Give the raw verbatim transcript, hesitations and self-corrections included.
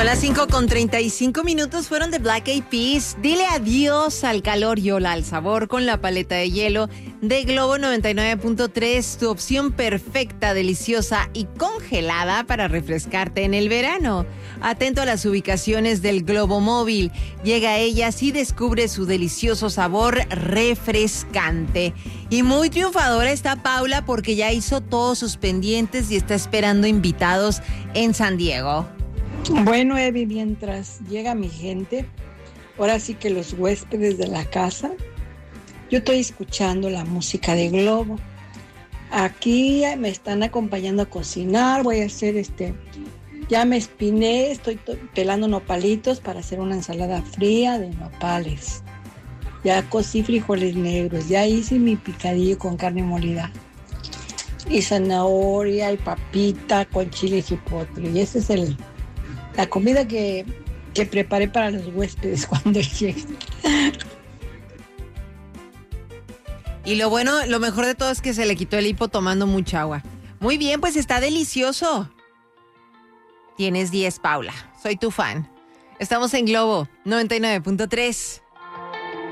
Son las cinco con treinta y cinco minutos, fueron de Black Eyed Peas. Dile adiós al calor y hola al sabor con la paleta de hielo de Globo noventa y nueve punto tres. Tu opción perfecta, deliciosa y congelada para refrescarte en el verano. Atento a las ubicaciones del Globo Móvil. Llega a ellas y descubre su delicioso sabor refrescante. Y muy triunfadora está Paula porque ya hizo todos sus pendientes y está esperando invitados en San Diego. Bueno, Evi, mientras llega mi gente, ahora sí que los huéspedes de la casa, yo estoy escuchando la música de Globo. Aquí me están acompañando a cocinar, voy a hacer este, ya me espiné, estoy to- pelando nopalitos para hacer una ensalada fría de nopales. Ya cocí frijoles negros, ya hice mi picadillo con carne molida. Y zanahoria y papita con chile y chipotle. Y ese es el... la comida que, que preparé para los huéspedes cuando lleguen. Y lo bueno, lo mejor de todo es que se le quitó el hipo tomando mucha agua. Muy bien, pues está delicioso. Tienes diez, Paula. Soy tu fan. Estamos en Globo noventa y nueve punto tres.